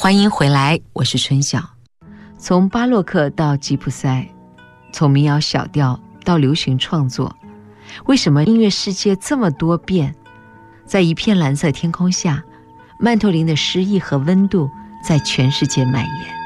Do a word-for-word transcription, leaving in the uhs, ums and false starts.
欢迎回来，我是春晓。从巴洛克到吉普赛，从民谣小调到流行创作，为什么音乐世界这么多变？在一片蓝色天空下，曼陀林的诗意和温度在全世界蔓延。